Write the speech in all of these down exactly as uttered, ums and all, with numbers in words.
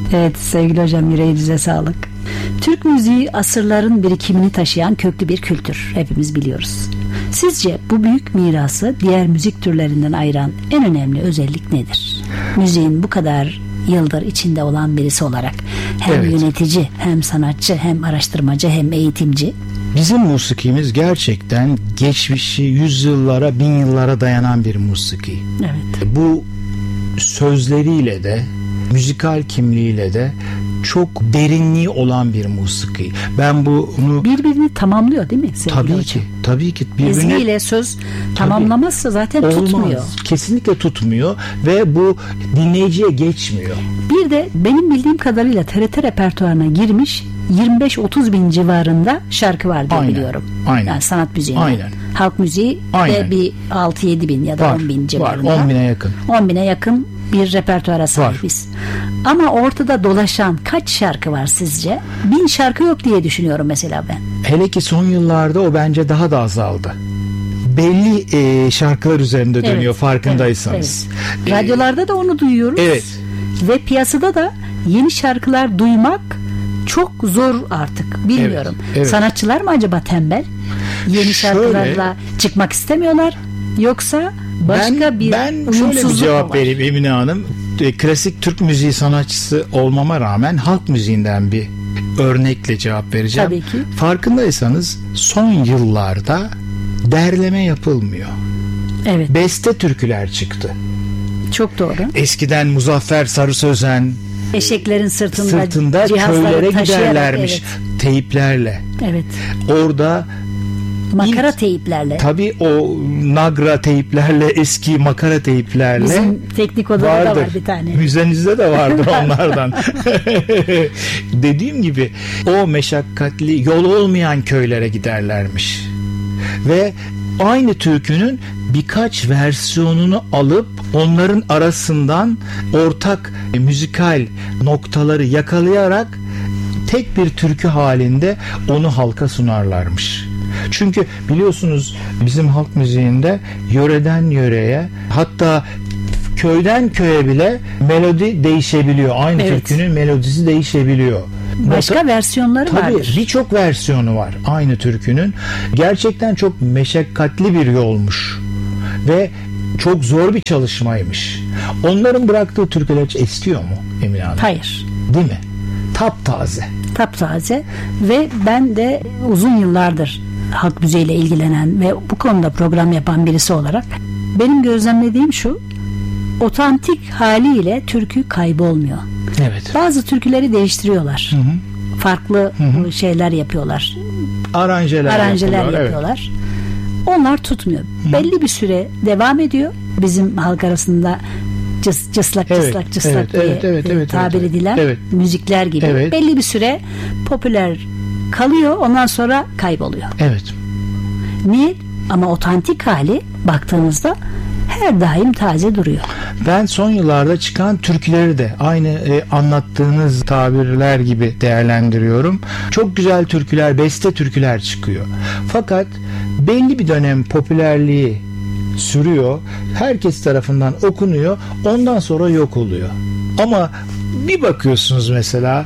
Evet sevgili hocam, yüreğinize sağlık. Türk müziği asırların birikimini taşıyan köklü bir kültür. Hepimiz biliyoruz. Sizce bu büyük mirası diğer müzik türlerinden ayıran en önemli özellik nedir? Müziğin bu kadar yıldır içinde olan birisi olarak hem evet. yönetici, hem sanatçı, hem araştırmacı, hem eğitimci. Bizim musikimiz gerçekten geçmişi yüzyıllara, bin yıllara dayanan bir musiki. Evet. Bu sözleriyle de, müzikal kimliğiyle de çok derinliği olan bir musiki. Ben bunu birbirini tamamlıyor değil mi? Tabii hocam? ki, tabii ki. Ezgiyle söz tamamlamazsa zaten olmaz. Tutmuyor. Kesinlikle tutmuyor ve bu dinleyiciye geçmiyor. Bir de benim bildiğim kadarıyla T R T repertuarına girmiş yirmi beş otuz bin civarında şarkı var diye Aynen. biliyorum. Aynen. Yani sanat müziği. Aynen. Halk müziği Aynen. de bir altı yedi bin ya da var, on bin civarında. Var, on bine yakın. on bine yakın bir repertuara sahibiz. Var. Ama ortada dolaşan kaç şarkı var sizce? Bin şarkı yok diye düşünüyorum mesela ben. Hele ki son yıllarda o bence daha da azaldı. Belli e, şarkılar üzerinde dönüyor, evet, farkındaysanız. Evet, evet. Radyolarda da onu duyuyoruz. Evet. Ve piyasada da yeni şarkılar duymak çok zor artık. Bilmiyorum. Evet, evet. Sanatçılar mı acaba tembel? Yeni şarkılarla şöyle, çıkmak istemiyorlar. Yoksa başka ben, bir ben uyumsuzluk şöyle bir cevap var. vereyim Emine Hanım. E, klasik Türk müziği sanatçısı olmama rağmen halk müziğinden bir örnekle cevap vereceğim. Tabii ki. Farkındaysanız son yıllarda derleme yapılmıyor. Evet. Beste türküler çıktı. Çok doğru. Eskiden Muzaffer Sarı Sözen eşeklerin sırtında, sırtında köylere giderlermiş, evet. teyplerle. Evet. Orada makara ilk, teyplerle. Tabii o nagra teyplerle, eski makara teyplerle. Bizim teknik odada vardır. da var bir tane. Müzenizde de vardır onlardan. Dediğim gibi o meşakkatli, yol olmayan köylere giderlermiş. Ve aynı türkünün birkaç versiyonunu alıp onların arasından ortak e, müzikal noktaları yakalayarak tek bir türkü halinde onu halka sunarlarmış. Çünkü biliyorsunuz bizim halk müziğinde yöreden yöreye, hatta köyden köye bile melodi değişebiliyor. Aynı evet. türkünün melodisi değişebiliyor. Başka Nota, versiyonları tabii, vardır. Birçok versiyonu var aynı türkünün. Gerçekten çok meşakkatli bir yolmuş. Ve çok zor bir çalışmaymış. Onların bıraktığı türküler hiç eskiyor mu Emine Hanım? Hayır. Değil mi? Taptaze. Taptaze ve ben de uzun yıllardır halk müziğiyle ilgilenen ve bu konuda program yapan birisi olarak benim gözlemlediğim şu: otantik haliyle türkü kaybolmuyor. Evet. Bazı türküleri değiştiriyorlar. Hı hı. Farklı hı hı. şeyler yapıyorlar. Aranjeler, Aranjeler yapıyorlar. yapıyorlar. Evet. Onlar tutmuyor. Hı. Belli bir süre devam ediyor. Bizim halk arasında cıs, cıslak evet, cıslak cıslak evet, diye evet, evet, evet, tabir evet, edilen evet. müzikler gibi. Evet. Belli bir süre popüler kalıyor. Ondan sonra kayboluyor. Evet. Niye? Ama otantik hali baktığınızda her daim taze duruyor. Ben son yıllarda çıkan türküleri de aynı e, anlattığınız tabirler gibi değerlendiriyorum. Çok güzel türküler, beste türküler çıkıyor. Fakat belli bir dönem popülerliği sürüyor. Herkes tarafından okunuyor. Ondan sonra yok oluyor. Ama bir bakıyorsunuz mesela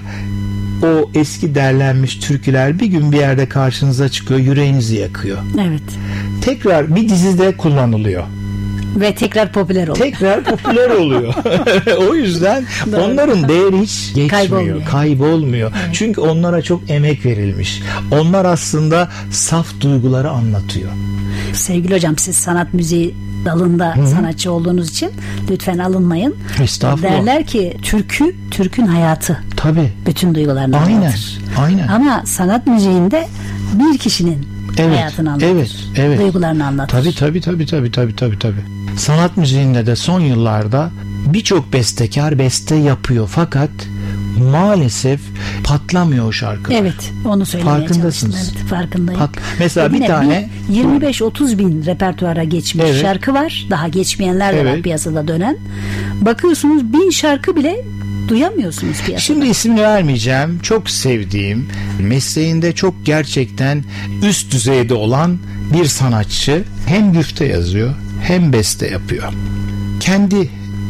o eski derlenmiş türküler bir gün bir yerde karşınıza çıkıyor, yüreğinizi yakıyor. Evet. Tekrar bir dizide kullanılıyor. Ve tekrar popüler oluyor. Tekrar popüler oluyor. O yüzden onların değeri hiç geçmiyor, kaybolmuyor. kaybolmuyor. Evet. Çünkü onlara çok emek verilmiş. Onlar aslında saf duyguları anlatıyor. Sevgili hocam, siz sanat müziği dalında Hı-hı. sanatçı olduğunuz için lütfen alınmayın. Estağfurullah. Derler ki türkü, Türk'ün hayatı. Tabii. Bütün duygularını aynen, anlatır. Aynen. Ama sanat müziğinde bir kişinin evet, hayatını anlatır. Evet, evet. Duygularını anlatır. Tabii tabii tabii tabii tabii tabii tabii. Sanat müziğinde de son yıllarda birçok bestekar beste yapıyor fakat maalesef patlamıyor o şarkı. Evet, onu söylemeye farkındasınız. çalıştım. Evet, farkındayım. Pat- Mesela Yine bir tane yirmi beş otuz bin repertuara geçmiş evet. şarkı var. Daha geçmeyenler de evet. var piyasada dönen. Bakıyorsunuz bin şarkı bile duyamıyorsunuz piyasada. Şimdi ismini vermeyeceğim. Çok sevdiğim, mesleğinde çok gerçekten üst düzeyde olan bir sanatçı hem güfte yazıyor hem beste yapıyor. Kendi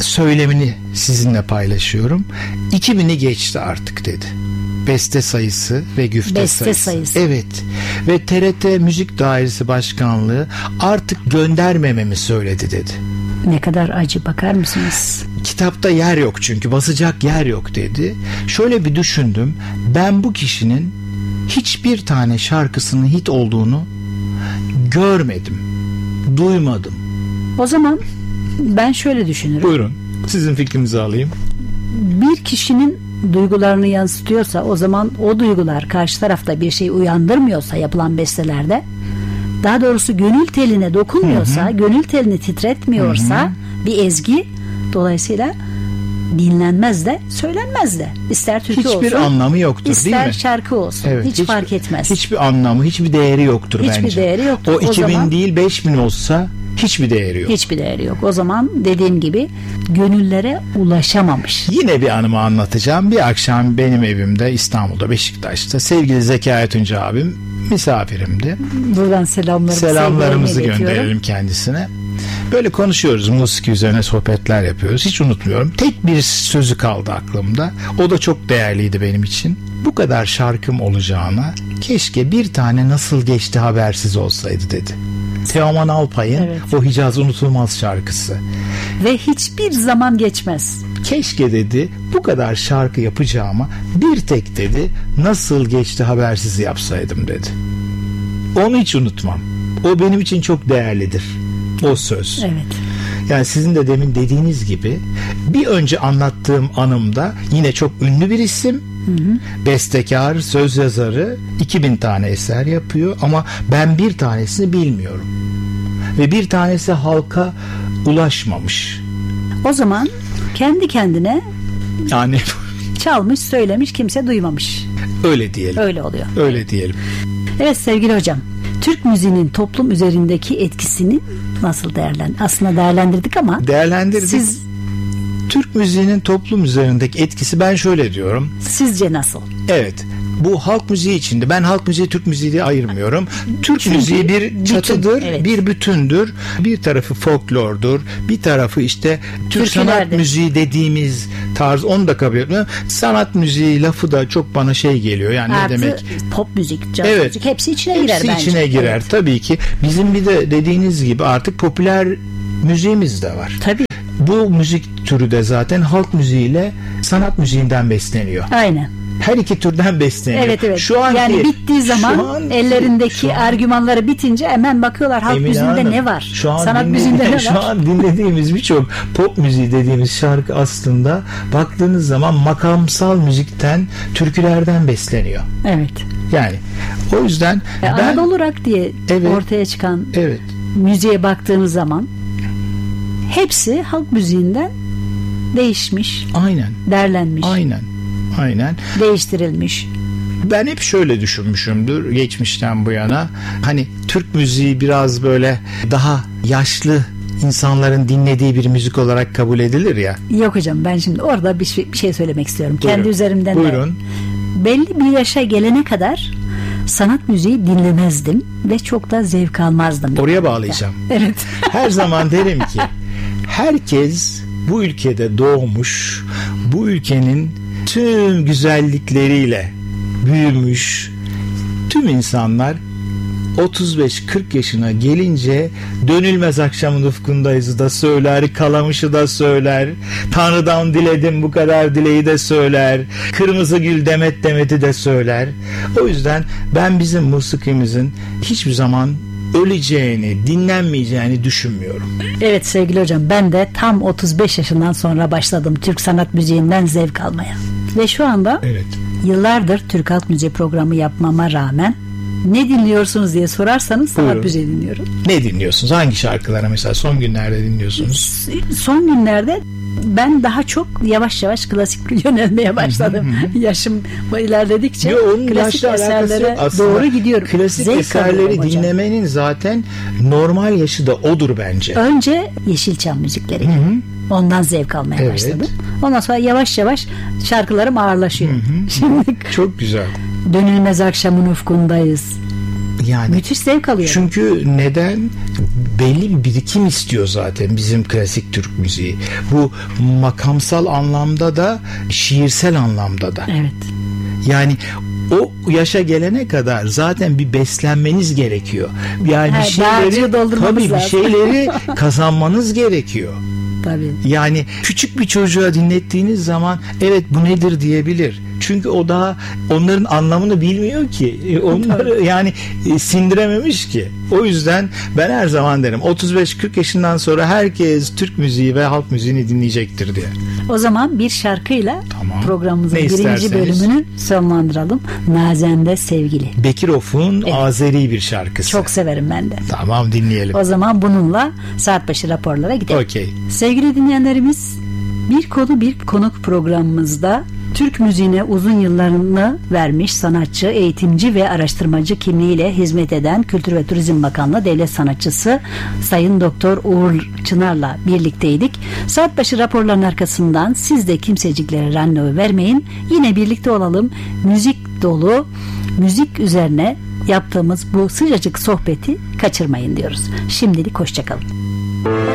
söylemini sizinle paylaşıyorum. iki bini geçti artık dedi. Beste sayısı ve güfte Beste sayısı. sayısı. Evet. Ve T R T Müzik Dairesi Başkanlığı artık göndermememi söyledi dedi. Ne kadar acı, bakar mısınız? Kitapta yer yok çünkü, basacak yer yok dedi. Şöyle bir düşündüm. Ben bu kişinin hiçbir tane şarkısının hit olduğunu görmedim. Duymadım. O zaman ben şöyle düşünürüm. Buyurun. Sizin fikrinizi alayım. Bir kişinin duygularını yansıtıyorsa, o zaman o duygular karşı tarafta bir şey uyandırmıyorsa yapılan bestelerde, daha doğrusu gönül teline dokunmuyorsa, hı hı. gönül telini titretmiyorsa, hı hı. bir ezgi dolayısıyla dinlenmez de söylenmez de. İster türkü hiçbir olsun, hiçbir anlamı yoktur değil mi? İster şarkı olsun. Evet, hiç hiçbir, fark etmez. Hiçbir anlamı, hiçbir değeri yoktur hiçbir bence. Hiçbir değeri yoktur. O iki bin zaman, değil beş bin olsa hiçbir değeri yok. Hiçbir değeri yok. O zaman dediğim gibi gönüllere ulaşamamış. Yine bir anımı anlatacağım. Bir akşam benim evimde İstanbul'da Beşiktaş'ta sevgili Zekai Tunca abim misafirimdi. Buradan selamlarımı, selamlarımızı gönderelim kendisine. Böyle konuşuyoruz, musiki üzerine sohbetler yapıyoruz. Hiç unutmuyorum. Tek bir sözü kaldı aklımda. O da çok değerliydi benim için. Bu kadar şarkım olacağına keşke bir tane Nasıl Geçti Habersiz olsaydı dedi. Teoman Alpay'ın evet. o Hicaz Unutulmaz şarkısı. Ve hiçbir zaman geçmez. Keşke dedi bu kadar şarkı yapacağıma bir tek dedi Nasıl Geçti Habersiz yapsaydım dedi. Onu hiç unutmam. O benim için çok değerlidir. O söz. Evet. Yani sizin de demin dediğiniz gibi bir önce anlattığım anımda yine çok ünlü bir isim. Hı hı. Bestekar, söz yazarı, iki bin tane eser yapıyor ama ben bir tanesini bilmiyorum. Ve bir tanesi halka ulaşmamış. O zaman kendi kendine yani çalmış, söylemiş, kimse duymamış. Öyle diyelim. Öyle oluyor. Öyle diyelim. Evet sevgili hocam, Türk müziğinin toplum üzerindeki etkisini nasıl değerlendirdik? Aslında değerlendirdik ama değerlendirdik. Siz Türk müziğinin toplum üzerindeki etkisi, ben şöyle diyorum. Sizce nasıl? Evet. Bu halk müziği içinde, ben halk müziği Türk müziği diye ayırmıyorum. Türk Çünkü müziği bir çatıdır, bütün, evet. bir bütündür. Bir tarafı folklordur, bir tarafı işte Türk sanat müziği dediğimiz tarz, onu da kabul etmiyorum. Sanat müziği lafı da çok bana şey geliyor. Yani artı ne demek? Pop müzik, caz evet. müzik hepsi içine hepsi girer bence. Hepsi içine girer evet. Tabii ki. Bizim bir de dediğiniz gibi artık popüler müziğimiz de var. Tabii. Bu müzik türü de zaten halk müziğiyle sanat müziğinden besleniyor. Aynen. Her iki türden besleniyor. Evet evet. Şu anki, yani bittiği zaman an, ellerindeki an, argümanları bitince hemen bakıyorlar halk müziğinde Hanım, ne var? Şu an sanat müziğinde ne var? Şu an dinlediğimiz birçok pop müziği dediğimiz şarkı aslında baktığınız zaman makamsal müzikten, türkülerden besleniyor. Evet. Yani o yüzden e, ben, Anadolu Rock diye evet, ortaya çıkan evet. müziğe baktığınız zaman hepsi halk müziğinden değişmiş. Aynen. Derlenmiş. Aynen. Aynen. Değiştirilmiş. Ben hep şöyle düşünmüşümdür geçmişten bu yana. Hani Türk müziği biraz böyle daha yaşlı insanların dinlediği bir müzik olarak kabul edilir ya. Yok hocam, ben şimdi orada bir şey, bir şey söylemek istiyorum. Buyurun. Kendi üzerimden Buyurun. de. Belli bir yaşa gelene kadar sanat müziği dinlemezdim ve çok da zevk almazdım. Oraya bağlayacağım. Evet. Her zaman derim ki herkes bu ülkede doğmuş, bu ülkenin tüm güzellikleriyle büyümüş tüm insanlar otuz beş kırk yaşına gelince Dönülmez Akşamın Ufkundayız'ı da söyler, Kalamış'ı da söyler, Tanrı'dan diledim bu kadar dileği de söyler, Kırmızı Gül Demet Demet'i de söyler. O yüzden ben bizim musikimizin hiçbir zaman öleceğini, dinlenmeyeceğini düşünmüyorum. Evet sevgili hocam, ben de tam otuz beş yaşından sonra başladım Türk sanat müziğinden zevk almaya. Ve şu anda evet. yıllardır Türk halk müziği programı yapmama rağmen ne dinliyorsunuz diye sorarsanız sanat Buyurun. müziği dinliyorum. Ne dinliyorsunuz? Hangi şarkılara mesela son günlerde dinliyorsunuz? Son günlerde ben daha çok yavaş yavaş klasik yönelmeye başladım. Yaşım ilerledikçe Yo, onun klasik eserlere doğru gidiyorum. Klasik Zevk eserleri dinlemenin zaten normal yaşı da odur bence. Önce Yeşilçam müzikleri. Hı hı. Ondan zevk almaya evet. başladım. Ondan sonra yavaş yavaş şarkılarım ağırlaşıyor. Hı hı. Şimdi çok güzel. Dönülmez Akşamın Ufkundayız. Yani müthiş zevk alıyorum. Çünkü neden? belli bir birikim istiyor zaten bizim klasik Türk müziği. Bu makamsal anlamda da, şiirsel anlamda da. Evet. Yani o yaşa gelene kadar zaten bir beslenmeniz gerekiyor. Yani He, bir şeyleri tabii bir şeyleri kazanmanız gerekiyor. Tabii. Yani küçük bir çocuğa dinlettiğiniz zaman evet bu nedir diyebilir. Çünkü o daha onların anlamını bilmiyor ki. Onları yani sindirememiş ki. O yüzden ben her zaman derim otuz beş kırk yaşından sonra herkes Türk müziği ve halk müziğini dinleyecektir diye. O zaman bir şarkıyla tamam. programımızın ne birinci isterseniz bölümünü sonlandıralım. Nazende Sevgili. Bekirof'un evet. Azeri bir şarkısı. Çok severim ben de. Tamam, dinleyelim. O zaman bununla saat başı raporlara gidelim. Okay. Sevgili dinleyenlerimiz, bir konu bir konuk programımızda Türk müziğine uzun yıllarını vermiş sanatçı, eğitimci ve araştırmacı kimliğiyle hizmet eden Kültür ve Turizm Bakanlığı Devlet Sanatçısı Sayın Doktor Uğur Çınar'la birlikteydik. Saat başı raporların arkasından siz de kimseciklere randevu vermeyin. Yine birlikte olalım. Müzik dolu, müzik üzerine yaptığımız bu sıcacık sohbeti kaçırmayın diyoruz. Şimdilik hoşçakalın.